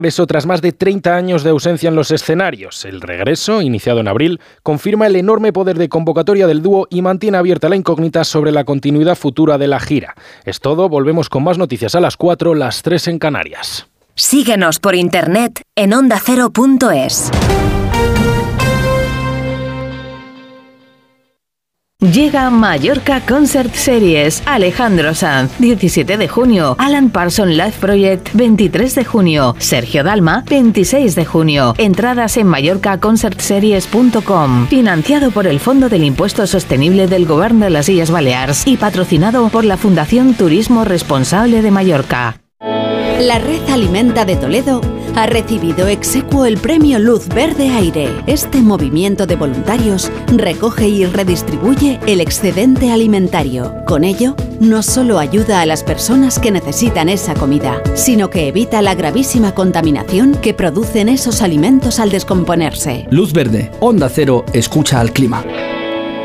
Eso tras más de 30 años de ausencia en los escenarios. El regreso, iniciado en abril, confirma el enorme poder de convocatoria del dúo y mantiene abierta la incógnita sobre la continuidad futura de la gira. Es todo, volvemos con más noticias a las 4, las 3 en Canarias. Síguenos por internet en ondacero.es. Llega Mallorca Concert Series. Alejandro Sanz, 17 de junio. Alan Parsons Live Project, 23 de junio. Sergio Dalma, 26 de junio. Entradas en mallorcaconcertseries.com. Financiado por el Fondo del Impuesto Sostenible del Govern de las Illes Balears y patrocinado por la Fundación Turismo Responsable de Mallorca. La Red Alimenta de Toledo ha recibido ex aequo el premio Luz Verde Aire. Este movimiento de voluntarios recoge y redistribuye el excedente alimentario. Con ello, no solo ayuda a las personas que necesitan esa comida, sino que evita la gravísima contaminación que producen esos alimentos al descomponerse. Luz Verde, Onda Cero, escucha al clima.